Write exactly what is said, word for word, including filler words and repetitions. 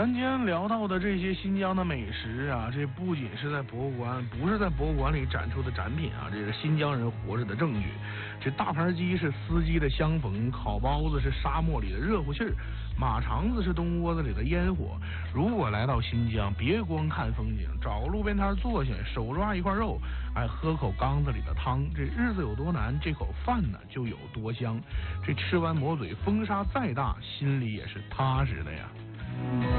咱今天聊到的这些新疆的美食啊，这不仅是在博物馆，不是在博物馆里展出的展品啊，这是新疆人活着的证据。这大盘鸡是司机的相逢，烤包子是沙漠里的热乎气儿，马肠子是冬窝子里的烟火。如果来到新疆，别光看风景，找个路边摊坐下，手抓一块肉，哎，喝口缸子里的汤。这日子有多难，这口饭呢就有多香。这吃完抹嘴，风沙再大，心里也是踏实的呀。